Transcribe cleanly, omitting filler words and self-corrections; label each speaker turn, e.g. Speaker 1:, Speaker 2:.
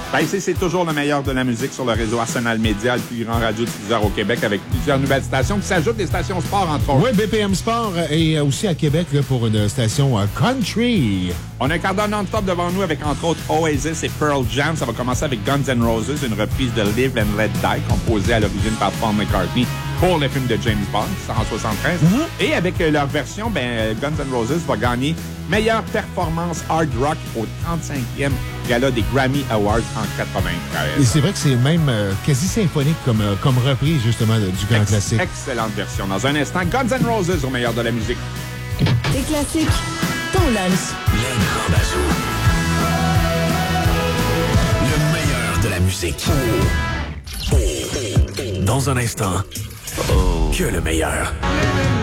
Speaker 1: Ben, c'est toujours le meilleur de la musique sur le réseau Arsenal Média, le plus grand radiodiffuseur au Québec, avec plusieurs nouvelles stations qui s'ajoutent des stations sport, entre autres.
Speaker 2: Oui, BPM Sport et aussi à Québec là, pour une station country.
Speaker 1: On a un quart d'heure non-stop devant nous avec, entre autres, Oasis et Pearl Jam. Ça va commencer avec Guns N' Roses, une reprise de Live and Let Die, composée à l'origine par Paul McCartney pour le film de James Bond, en 1973. Et avec leur version, Guns N' Roses va gagner meilleure performance hard rock au 35e gala des Grammy Awards en 1993.
Speaker 2: Et c'est vrai que c'est même quasi symphonique comme reprise, justement, du grand classique.
Speaker 1: Excellente version. Dans un instant, Guns N' Roses au meilleur de la musique.
Speaker 3: Les classiques, ton lunch.
Speaker 4: Les grands bazous. Le meilleur de la musique. Dans un instant, que le meilleur.